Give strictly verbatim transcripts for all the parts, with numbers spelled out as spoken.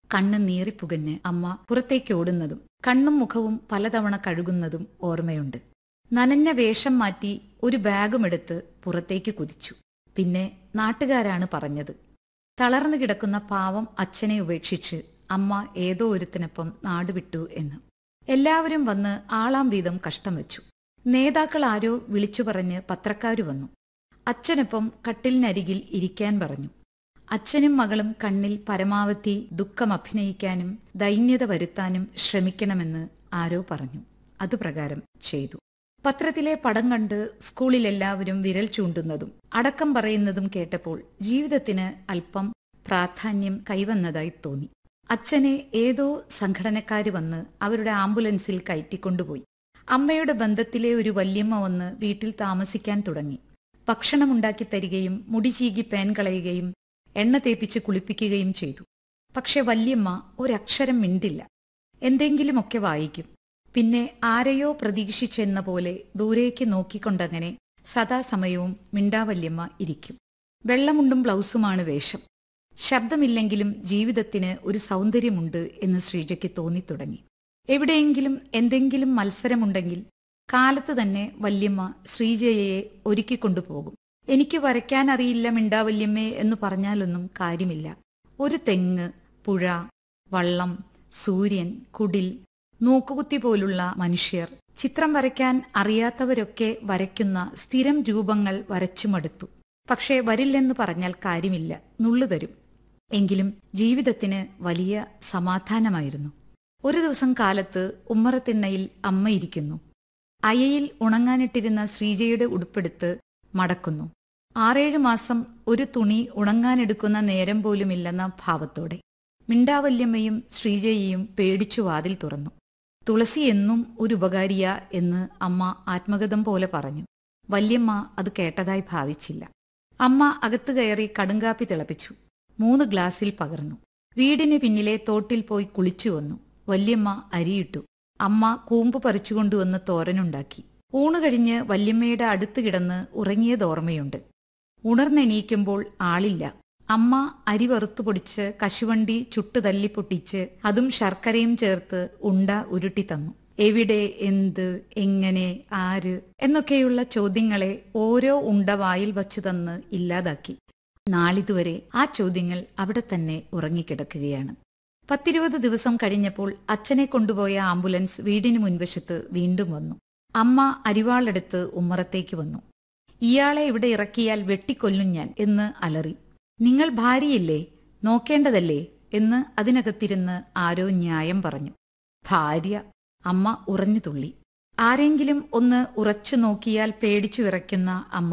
കണ്ണ് നീറിപ്പുകഞ്ഞ് അമ്മ പുറത്തേക്ക് ഓടുന്നതും കണ്ണും മുഖവും പലതവണ കഴുകുന്നതും ഓർമ്മയുണ്ട്. നനഞ്ഞ വേഷം മാറ്റി ഒരു ബാഗുമെടുത്ത് പുറത്തേക്ക് കുതിച്ചു. പിന്നെ നാട്ടുകാരാണ് പറഞ്ഞത്, തളർന്നു കിടക്കുന്ന പാവം അച്ഛനെ ഉപേക്ഷിച്ച് അമ്മ ഏതോ ഒരുത്തിനൊപ്പം നാടുവിട്ടു എന്ന്. എല്ലാവരും വന്ന് ആളാം വീതം കഷ്ടം വെച്ചു. നേതാക്കൾ ആരോ വിളിച്ചു പറഞ്ഞ് പത്രക്കാരു വന്നു. അച്ഛനൊപ്പം കട്ടിലിനരികിൽ ഇരിക്കാൻ പറഞ്ഞു. അച്ഛനും മകളും കണ്ണിൽ പരമാവധി ദുഃഖം അഭിനയിക്കാനും ദൈന്യത വരുത്താനും ശ്രമിക്കണമെന്ന് ആരോ പറഞ്ഞു. അതുപ്രകാരം ചെയ്തു. പത്രത്തിലെ പടം കണ്ട് സ്കൂളിലെല്ലാവരും വിരൽ ചൂണ്ടുന്നതും അടക്കം പറയുന്നതും കേട്ടപ്പോൾ ജീവിതത്തിന് അല്പം പ്രാധാന്യം കൈവന്നതായി തോന്നി. അച്ഛനെ ഏതോ സംഘടനക്കാര് വന്ന് അവരുടെ ആംബുലൻസിൽ കയറ്റിക്കൊണ്ടുപോയി. അമ്മയുടെ ബന്ധത്തിലെ ഒരു വല്യമ്മ വന്ന് വീട്ടിൽ താമസിക്കാൻ തുടങ്ങി. ഭക്ഷണമുണ്ടാക്കി തരികയും മുടി ചീകി പേൻ കളയുകയും എണ്ണ തേപ്പിച്ച് കുളിപ്പിക്കുകയും ചെയ്തു. പക്ഷെ വല്യമ്മ ഒരക്ഷരം മിണ്ടില്ല. എന്തെങ്കിലുമൊക്കെ വായിക്കും. പിന്നെ ആരെയോ പ്രതീക്ഷിച്ചെന്ന പോലെ ദൂരേക്ക് നോക്കിക്കൊണ്ടങ്ങനെ സദാസമയവും മിണ്ടാവല്യമ്മ ഇരിക്കും. വെള്ളമുണ്ടും ബ്ലൗസുമാണ് വേഷം. ശബ്ദമില്ലെങ്കിലും ജീവിതത്തിന് ഒരു സൗന്ദര്യമുണ്ട് എന്ന് ശ്രീജയ്ക്ക് തോന്നിത്തുടങ്ങി. എവിടെയെങ്കിലും എന്തെങ്കിലും മത്സരമുണ്ടെങ്കിൽ കാലത്ത് തന്നെ വല്യമ്മ ശ്രീജയയെ ഒരുക്കിക്കൊണ്ടുപോകും. എനിക്ക് വരയ്ക്കാനറിയില്ല മിണ്ടാവല്യമ്മേ എന്ന് പറഞ്ഞാലൊന്നും കാര്യമില്ല. ഒരു തെങ്ങ്, പുഴ, വള്ളം, സൂര്യൻ, കുടിൽ, നോക്കുകുത്തി പോലുള്ള മനുഷ്യർ, ചിത്രം വരയ്ക്കാൻ അറിയാത്തവരൊക്കെ വരയ്ക്കുന്ന സ്ഥിരം രൂപങ്ങൾ വരച്ചുമടുത്തു. പക്ഷേ വരില്ലെന്ന് പറഞ്ഞാൽ കാര്യമില്ല, നുള്ളുതരും. എങ്കിലും ജീവിതത്തിന് വലിയ സമാധാനമായിരുന്നു. ഒരു ദിവസം കാലത്ത് ഉമ്മറത്തിണ്ണയിൽ അമ്മ ഇരിക്കുന്നു. അയയിൽ ഉണങ്ങാനിട്ടിരുന്ന ശ്രീജയുടെ ഉടുപ്പെടുത്ത് മടക്കുന്നു. ആറേഴു മാസം ഒരു തുണി ഉണങ്ങാനെടുക്കുന്ന നേരം പോലുമില്ലെന്ന ഭാവത്തോടെ. മിണ്ടാവല്യമ്മയും ശ്രീജയെയും പേടിച്ചു വാതിൽ തുറന്നു. തുളസി എന്നും ഒരു ഉപകാരിയ എന്ന് അമ്മ ആത്മഗതം പോലെ പറഞ്ഞു. വല്യമ്മ അത് കേട്ടതായി ഭാവിച്ചില്ല. അമ്മ അകത്തു കയറി കടുങ്കാപ്പി തിളപ്പിച്ചു. മൂന്ന് ഗ്ലാസിൽ പകർന്നു. വീടിന് പിന്നിലെ തോട്ടിൽ പോയി കുളിച്ചു വന്നു. വല്യമ്മ അരിയിട്ടു. അമ്മ കൂമ്പ് പറിച്ചുകൊണ്ടുവന്ന് തോരനുണ്ടാക്കി. ഊണ് കഴിഞ്ഞ് വല്യമ്മയുടെ അടുത്ത് കിടന്ന് ഉറങ്ങിയതോർമ്മയുണ്ട്. ഉണർന്നെണീക്കുമ്പോൾ ആളില്ല. അമ്മ അരി വറുത്തു പൊടിച്ച് കശുവണ്ടി ചുട്ടു തല്ലിപ്പൊട്ടിച്ച് അതും ശർക്കരയും ചേർത്ത് ഉണ്ട ഉരുട്ടി തന്നു. എവിടെ, എന്ത്, എങ്ങനെ, ആര് എന്നൊക്കെയുള്ള ചോദ്യങ്ങളെ ഓരോ ഉണ്ട വായിൽ വച്ചു തന്ന് ഇല്ലാതാക്കി. നാളിതുവരെ ആ ചോദ്യങ്ങൾ അവിടെ തന്നെ ഉറങ്ങിക്കിടക്കുകയാണ്. പത്തിരുപത് ദിവസം കഴിഞ്ഞപ്പോൾ അച്ഛനെ കൊണ്ടുപോയ ആംബുലൻസ് വീടിന് മുൻവശത്ത് വീണ്ടും വന്നു. അമ്മ അരിവാളെടുത്ത് ഉമ്മറത്തേക്ക് വന്നു. ഇയാളെ ഇവിടെ ഇറക്കിയാൽ വെട്ടിക്കൊല്ലും ഞാൻ എന്ന് അലറി. നിങ്ങൾ ഭാര്യയില്ലേ, നോക്കേണ്ടതല്ലേ എന്ന് അതിനകത്തിരുന്ന് ആരോ ന്യായം പറഞ്ഞു. ഭാര്യ? അമ്മ ഉറഞ്ഞു തുള്ളി. ആരെങ്കിലും ഒന്ന് ഉറച്ചു നോക്കിയാൽ പേടിച്ചു വിറയ്ക്കുന്ന അമ്മ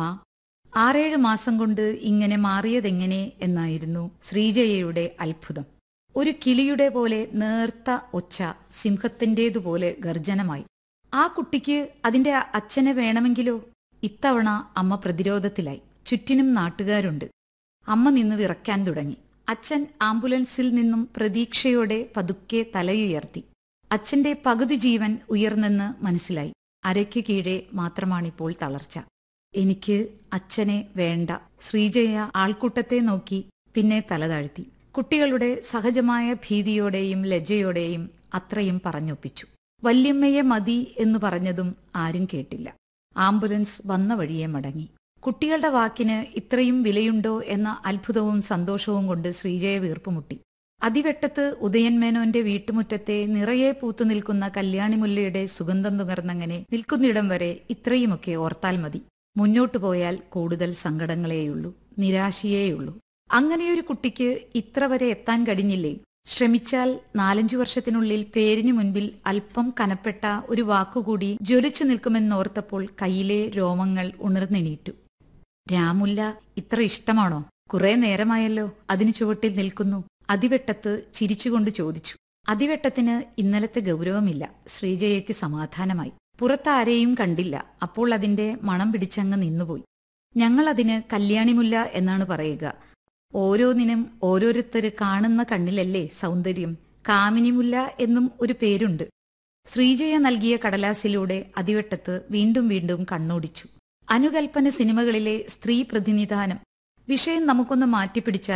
ആറേഴു മാസം കൊണ്ട് ഇങ്ങനെ മാറിയതെങ്ങനെ എന്നായിരുന്നു ശ്രീജയയുടെ അത്ഭുതം. ഒരു കിളിയുടെ പോലെ നേർത്ത ഒച്ച സിംഹത്തിൻ്റേതുപോലെ ഗർജനമായി. ആ കുട്ടിക്ക് അതിന്റെ അച്ഛനെ വേണമെങ്കിലോ? ഇത്തവണ അമ്മ പ്രതിരോധത്തിലായി. ചുറ്റിനും നാട്ടുകാരുണ്ട്. അമ്മ നിന്ന് വിറയ്ക്കാൻ തുടങ്ങി. അച്ഛൻ ആംബുലൻസിൽ നിന്നും പ്രതീക്ഷയോടെ പതുക്കെ തലയുയർത്തി. അച്ഛന്റെ പകുതി ജീവൻ ഉയർന്നെന്ന് മനസ്സിലായി. അരയ്ക്ക് കീഴെ മാത്രമാണിപ്പോൾ തളർച്ച. എനിക്ക് അച്ഛനെ വേണ്ട. ശ്രീജയ ആൾക്കൂട്ടത്തെ നോക്കി പിന്നെ തലതാഴ്ത്തി. കുട്ടികളുടെ സഹജമായ ഭീതിയോടെയും ലജ്ജയോടെയും അത്രയും പറഞ്ഞൊപ്പിച്ചു. വല്യമ്മയെ മതി എന്ന് പറഞ്ഞതും ആരും കേട്ടില്ല. ആംബുലൻസ് വന്ന വഴിയെ മടങ്ങി. കുട്ടികളുടെ വാക്കിന് ഇത്രയും വിലയുണ്ടോ എന്ന അത്ഭുതവും സന്തോഷവും കൊണ്ട് ശ്രീജയ വീർപ്പുമുട്ടി. അതിവെട്ടത്ത് ഉദയൻമേനോന്റെ വീട്ടുമുറ്റത്തെ നിറയെ പൂത്തു നിൽക്കുന്ന കല്യാണിമുല്ലയുടെ സുഗന്ധം നുകർന്നങ്ങനെ നിൽക്കുന്നിടം വരെ ഇത്രയുമൊക്കെ ഓർത്താൽ മതി. മുന്നോട്ടു പോയാൽ കൂടുതൽ സങ്കടങ്ങളേയുള്ളൂ, നിരാശയേയുള്ളൂ. അങ്ങനെയൊരു കുട്ടിക്ക് ഇത്ര വരെ എത്താൻ കഴിഞ്ഞില്ലേ? ശ്രമിച്ചാൽ നാലഞ്ചു വർഷത്തിനുള്ളിൽ പേരിനു മുൻപിൽ അല്പം കനപ്പെട്ട ഒരു വാക്കുകൂടി ജ്വലിച്ചു നിൽക്കുമെന്നോർത്തപ്പോൾ കയ്യിലെ രോമങ്ങൾ ഉണർന്നെണീറ്റു. രാമുല്ല ഇത്ര ഇഷ്ടമാണോ? കുറെ നേരമായല്ലോ അതിനു ചുവട്ടിൽ നിൽക്കുന്നു. അതിവെട്ടത്ത് ചിരിച്ചുകൊണ്ട് ചോദിച്ചു. അതിവെട്ടത്തിന് ഇന്നലത്തെ ഗൗരവമില്ല. ശ്രീജയയ്ക്ക് സമാധാനമായി. പുറത്താരെയും കണ്ടില്ല. അപ്പോൾ അതിന്റെ മണം പിടിച്ചങ്ങ് നിന്നുപോയി. ഞങ്ങളതിന് കല്യാണിമുല്ല എന്നാണ് പറയുക. ഓരോന്നിനും ഓരോരുത്തര് കാണുന്ന കണ്ണിലല്ലേ സൗന്ദര്യം. കാമിനിമുല്ല എന്നും ഒരു പേരുണ്ട്. ശ്രീജയ നൽകിയ കടലാസിലൂടെ അതിവെട്ടത്ത് വീണ്ടും വീണ്ടും കണ്ണോടിച്ചു. അനുകൽപ്പന സിനിമകളിലെ സ്ത്രീ പ്രതിനിധാനം. വിഷയം നമുക്കൊന്ന് മാറ്റിപ്പിടിച്ചാലോ?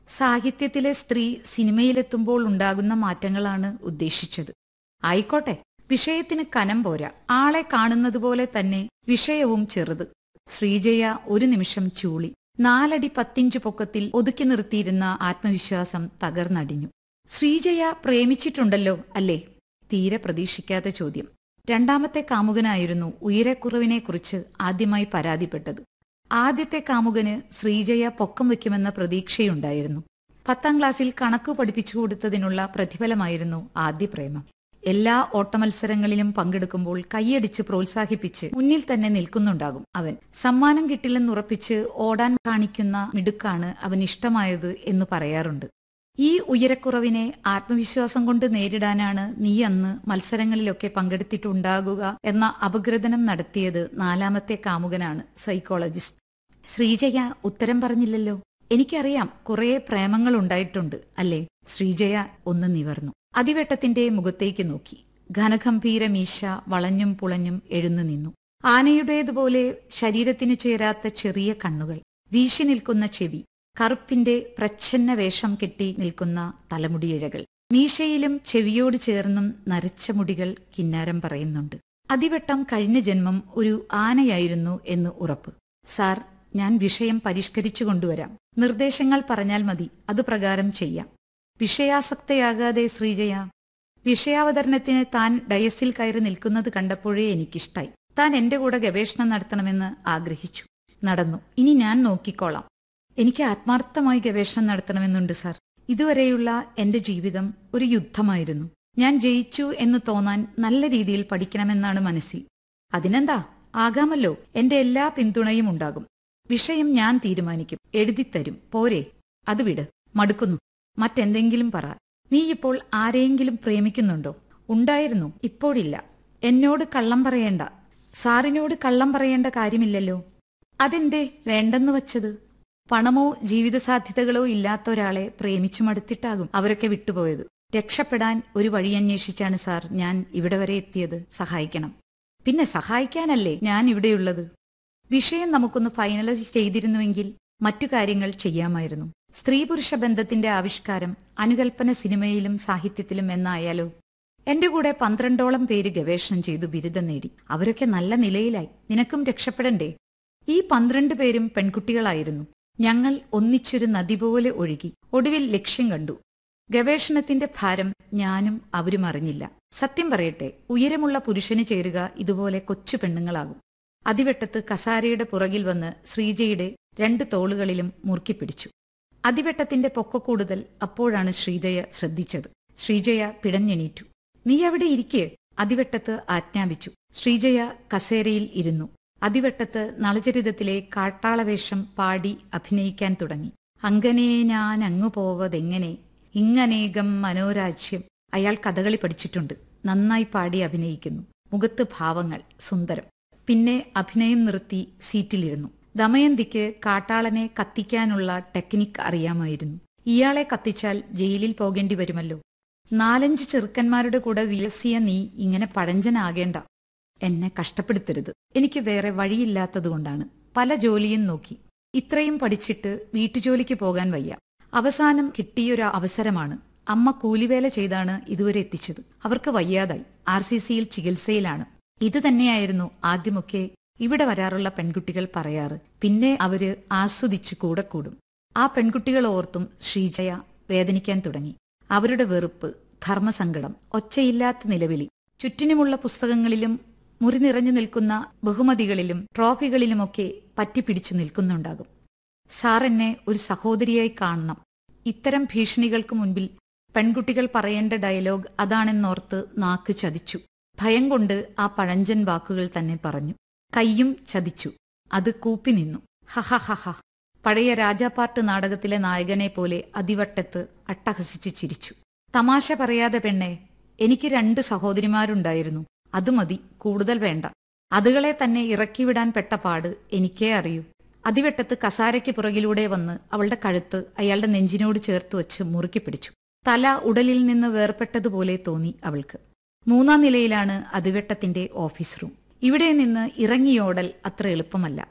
സാഹിത്യത്തിലെ സ്ത്രീ സിനിമയിലെത്തുമ്പോൾ ഉണ്ടാകുന്ന മാറ്റങ്ങളാണ് ഉദ്ദേശിച്ചത്. ആയിക്കോട്ടെ, വിഷയത്തിന് കനം പോരാ. ആളെ കാണുന്നത് പോലെ തന്നെ വിഷയവും ചെറുത്. ശ്രീജയ ഒരു നിമിഷം ചൂളി. നാലടി പത്തിഞ്ച് പൊക്കത്തിൽ ഒതുക്കി നിർത്തിയിരുന്ന ആത്മവിശ്വാസം തകർന്നടിഞ്ഞു. ശ്രീജയ പ്രേമിച്ചിട്ടുണ്ടല്ലോ അല്ലേ? തീരെ പ്രതീക്ഷിക്കാത്ത ചോദ്യം. രണ്ടാമത്തെ കാമുകനായിരുന്നു ഉയരക്കുറവിനെക്കുറിച്ച് ആദ്യമായി പരാതിപ്പെട്ടത്. ആദ്യത്തെ കാമുകന് ശ്രീജയ പൊക്കം വയ്ക്കുമെന്ന പ്രതീക്ഷയുണ്ടായിരുന്നു. പത്താം ക്ലാസ്സിൽ കണക്ക് പഠിപ്പിച്ചു കൊടുത്തതിനുള്ള പ്രതിഫലമായിരുന്നു ആദ്യ പ്രേമം. എല്ലാ ഓട്ടമത്സരങ്ങളിലും പങ്കെടുക്കുമ്പോൾ കൈയടിച്ച് പ്രോത്സാഹിപ്പിച്ച് മുന്നിൽ തന്നെ നിൽക്കുന്നുണ്ടാകും അവൻ. സമ്മാനം കിട്ടില്ലെന്നുറപ്പിച്ച് ഓടാൻ കാണിക്കുന്ന മിടുക്കാണ് അവൻ ഇഷ്ടമായത് എന്ന് പറയാറുണ്ട്. ഈ ഉയരക്കുറവിനെ ആത്മവിശ്വാസം കൊണ്ട് നേരിടാനാണ് നീ അന്ന് മത്സരങ്ങളിലൊക്കെ പങ്കെടുത്തിട്ടുണ്ടാകുക എന്ന അപഗ്രഥനം നടത്തിയത് നാലാമത്തെ കാമുകനാണ്, സൈക്കോളജിസ്റ്റ്. ശ്രീജയ ഉത്തരം പറഞ്ഞില്ലല്ലോ. എനിക്കറിയാം, കുറേ പ്രേമങ്ങൾ ഉണ്ടായിട്ടുണ്ട് അല്ലേ? ശ്രീജയ ഒന്ന് നിവർന്നു. അതിവെട്ടത്തിന്റെ മുഖത്തേക്ക് നോക്കി. ഘനഗംഭീര മീശ വളഞ്ഞും പുളഞ്ഞും എഴുന്നു നിന്നു. ആനയുടേതുപോലെ ശരീരത്തിനു ചേരാത്ത ചെറിയ കണ്ണുകൾ, വീശി നിൽക്കുന്ന ചെവി, കറുപ്പിന്റെ പ്രച്ഛന്ന വേഷം കെട്ടി നിൽക്കുന്ന തലമുടിയിഴകൾ. മീശയിലും ചെവിയോട് ചേർന്നും നരച്ച മുടികൾ കിന്നാരം പറയുന്നുണ്ട്. അതിവെട്ടം കഴിഞ്ഞ ജന്മം ഒരു ആനയായിരുന്നു എന്ന് ഉറപ്പ്. സാർ, ഞാൻ വിഷയം പരിഷ്കരിച്ചു കൊണ്ടുവരാം. നിർദ്ദേശങ്ങൾ പറഞ്ഞാൽ മതി, അതുപ്രകാരം ചെയ്യാം. വിഷയാസക്തയാകാതെ ശ്രീജയ. വിഷയാവതരണത്തിന് താൻ ഡയസിൽ കയറി നിൽക്കുന്നത് കണ്ടപ്പോഴേ എനിക്കിഷ്ടായി. താൻ എന്റെ കൂടെ ഗവേഷണം നടത്തണമെന്ന് ആഗ്രഹിച്ചു. നടന്നു. ഇനി ഞാൻ നോക്കിക്കോളാം. എനിക്ക് ആത്മാർത്ഥമായി ഗവേഷണം നടത്തണമെന്നുണ്ട് സാർ. ഇതുവരെയുള്ള എന്റെ ജീവിതം ഒരു യുദ്ധമായിരുന്നു. ഞാൻ ജയിച്ചു എന്ന് തോന്നാൻ നല്ല രീതിയിൽ പഠിക്കണമെന്നാണ് മനസ്സിൽ. അതിനെന്താ, ആകാമല്ലോ. എന്റെ എല്ലാ പിന്തുണയും ഉണ്ടാകും. വിഷയം ഞാൻ തീരുമാനിക്കും, എഴുതിത്തരും. പോരെ? അത് വിട്, മടുക്കുന്നു. മറ്റെന്തെങ്കിലും പറ. നീ ഇപ്പോൾ ആരെയെങ്കിലും പ്രേമിക്കുന്നുണ്ടോ? ഉണ്ടായിരുന്നു, ഇപ്പോഴില്ല. എന്നോട് കള്ളം പറയേണ്ട. സാറിനോട് കള്ളം പറയേണ്ട കാര്യമില്ലല്ലോ. അതെന്തേ വേണ്ടെന്ന് വച്ചത്? പണമോ ജീവിത സാധ്യതകളോ ഇല്ലാത്ത ഒരാളെ പ്രേമിച്ചു മടുത്തിട്ടാകും അവരൊക്കെ വിട്ടുപോയത്. രക്ഷപ്പെടാൻ ഒരു വഴിയന്വേഷിച്ചാണ് സാർ ഞാൻ ഇവിടെ വരെ എത്തിയത്. സഹായിക്കണം. പിന്നെ സഹായിക്കാനല്ലേ ഞാൻ ഇവിടെയുള്ളത്. വിഷയം നമുക്കൊന്ന് ഫൈനലൈസ് ചെയ്തിരുന്നുവെങ്കിൽ മറ്റു കാര്യങ്ങൾ ചെയ്യാമായിരുന്നു. സ്ത്രീ പുരുഷ ബന്ധത്തിന്റെ ആവിഷ്കാരം അനുകൽപ്പന സിനിമയിലും സാഹിത്യത്തിലും എന്നായാലോ? എന്റെ കൂടെ പന്ത്രണ്ടോളം പേര് ഗവേഷണം ചെയ്തു ബിരുദം നേടി. അവരൊക്കെ നല്ല നിലയിലായി. നിനക്കും രക്ഷപ്പെടണ്ടേ? ഈ പന്ത്രണ്ട് പേരും പെൺകുട്ടികളായിരുന്നു. ഞങ്ങൾ ഒന്നിച്ചൊരു നദി പോലെ ഒഴുകി. ഒടുവിൽ ലക്ഷ്യം കണ്ടു. ഗവേഷണത്തിന്റെ ഭാരം ഞാനും അവരും അറിഞ്ഞില്ല. സത്യം പറയട്ടെ, ഉയരമുള്ള പുരുഷന് ചേരുക ഇതുപോലെ കൊച്ചു പെണ്ണുങ്ങളാകും. അതിവെട്ടത്ത് കസാരയുടെ പുറകിൽ വന്ന് ശ്രീജയുടെ രണ്ട് തോളുകളിലും മുറുക്കിപ്പിടിച്ചു. അതിവെട്ടത്തിന്റെ പൊക്കക്കൂടുതൽ അപ്പോഴാണ് ശ്രീജയ ശ്രദ്ധിച്ചത്. ശ്രീജയ പിടഞ്ഞെണീറ്റു. നീ അവിടെ ഇരിക്കേ, അതിവെട്ടത്ത് ആജ്ഞാപിച്ചു. ശ്രീജയ കസേരയിൽ ഇരുന്നു. അതിവെട്ടത്ത് നളചരിതത്തിലെ കാട്ടാളവേഷം പാടി അഭിനയിക്കാൻ തുടങ്ങി. അങ്ങനെ ഞാൻ അങ്ങു പോവതെങ്ങനെ, ഇങ്ങനേകം മനോരാജ്യം. അയാൾ കഥകളി പഠിച്ചിട്ടുണ്ട്. നന്നായി പാടി അഭിനയിക്കുന്നു. മുഖത്ത് ഭാവങ്ങൾ സുന്ദരം. പിന്നെ അഭിനയം നിർത്തി സീറ്റിലിരുന്നു. ദമയന്തിക്ക് കാട്ടാളനെ കത്തിക്കാനുള്ള ടെക്നിക്ക് അറിയാമായിരുന്നു. ഇയാളെ കത്തിച്ചാൽ ജയിലിൽ പോകേണ്ടി വരുമല്ലോ. നാലഞ്ച് ചെറുക്കന്മാരുടെ കൂടെ വിലസിയ നീ ഇങ്ങനെ പഴഞ്ചനാകേണ്ട. എന്നെ കഷ്ടപ്പെടുത്തരുത്. എനിക്ക് വേറെ വഴിയില്ലാത്തതുകൊണ്ടാണ്. പല ജോലിയും നോക്കി. ഇത്രയും പഠിച്ചിട്ട് വീട്ടുജോലിക്ക് പോകാൻ വയ്യ. അവസാനം കിട്ടിയൊരു അവസരമാണ്. അമ്മ കൂലിവേല ചെയ്താണ് ഇതുവരെ എത്തിച്ചത്. അവർക്ക് വയ്യാതായി. ആർ സി സിയിൽ ചികിത്സയിലാണ്. ഇത് തന്നെയായിരുന്നു ആദ്യമൊക്കെ ഇവിടെ വരാറുള്ള പെൺകുട്ടികൾ പറയാറ്. പിന്നെ അവര് ആസ്വദിച്ചു കൂടെ കൂടും. ആ പെൺകുട്ടികൾ ഓർത്തും ശ്രീജയ വേദനിക്കാൻ തുടങ്ങി. അവരുടെ വെറുപ്പ്, ധർമ്മസങ്കടം, ഒച്ചയില്ലാത്ത നിലവിളി. ചുറ്റിനുമുള്ള പുസ്തകങ്ങളിലും മുറി നിറഞ്ഞു നിൽക്കുന്ന ബഹുമതികളിലും ട്രോഫികളിലുമൊക്കെ പറ്റിപ്പിടിച്ചു നിൽക്കുന്നുണ്ടാകും. സാർ എന്നെ ഒരു സഹോദരിയായി കാണണം. ഇത്തരം ഭീഷണികൾക്ക് മുൻപിൽ പെൺകുട്ടികൾ പറയേണ്ട ഡയലോഗ് അതാണെന്നോർത്ത് നാക്ക് ചതിച്ചു. ഭയം കൊണ്ട് ആ പഴഞ്ചൻ വാക്കുകൾ തന്നെ പറഞ്ഞു. കയ്യും ചതിച്ചു. അത് കൂപ്പി നിന്നു. ഹഹഹഹ. പഴയ രാജാപ്പാട്ട് നാടകത്തിലെ നായകനെ പോലെ അതിവട്ടത്ത് അട്ടഹസിച്ച് ചിരിച്ചു. തമാശ പറയാതെ പെണ്ണെ, എനിക്ക് രണ്ട് സഹോദരിമാരുണ്ടായിരുന്നു. അത് മതി, കൂടുതൽ വേണ്ട. അതുകളെ തന്നെ ഇറക്കിവിടാൻ പെട്ട പാട് എനിക്കേ അറിയൂ. അതിവെട്ടത്ത് കസാരയ്ക്ക് പുറകിലൂടെ വന്ന് അവളുടെ കഴുത്ത് അയാളുടെ നെഞ്ചിനോട് ചേർത്ത് വച്ച് മുറുക്കി പിടിച്ചു. തല ഉടലിൽ നിന്ന് വേർപെട്ടതുപോലെ തോന്നി അവൾക്ക്. മൂന്നാം നിലയിലാണ് അതിവെട്ടത്തിന്റെ ഓഫീസ് റൂം. ഇവിടെ നിന്ന് ഇറങ്ങിയോടൽ അത്ര എളുപ്പമല്ല.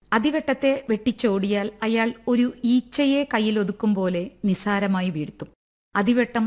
അതിവെട്ടത്തെ വെട്ടിച്ചോടിയാൽ അയാൾ ഒരു ഈച്ചയെ കയ്യിലൊതുക്കും പോലെ നിസാരമായി വീഴ്ത്തും. അതിവെട്ടം